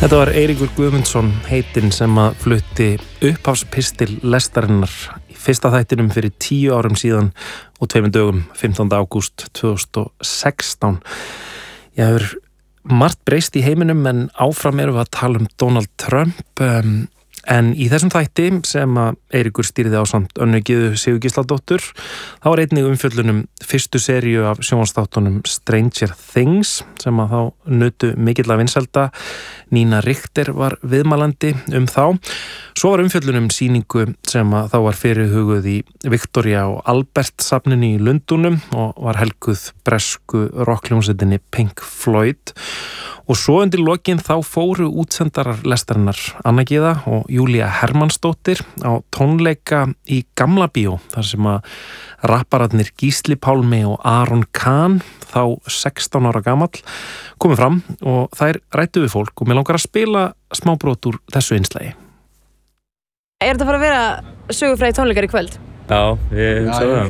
Þetta var Eiríkur Guðmundsson heitinn sem að flutti upphafspistil lestarinnar í fyrsta þættinum fyrir 10 árum síðan og 2 dögum, 15. ágúst 2016. Ég hefur margt breyst í heiminum en áfram erum við að tala Donald Trump en í þessum þætti sem að Eiríkur stýrði ásamt Önnu Gyðu Sigurgísladóttur þá var einnig umfjöllun fyrstu seríu af sjónvarpsþáttunum Stranger Things sem að þá nutu mikilla vinsælda. Nína Richter var viðmælandi þá. Svo var umfjöllun sýningu sem að þá var fyrirhuguð í Victoria og Albert safninu í Lundúnum og var helguð bresku rockhljómsveitinni Pink Floyd. Og svo undir lokin þá fóru útsendarar lestarinnar Anna Gyða og Júlía Hermannsdóttir á tónleika í Gamla bíó þar sem að rappararnir Gísli Pálmi og Aron Kahn þá 16 ára gamall komið fram og þær ræddu við fólk og mig langar að spila smábrot úr þessu innslagi. Þetta fara að vera sögufræði tónleikar í kvöld? Já, ég hugsa það.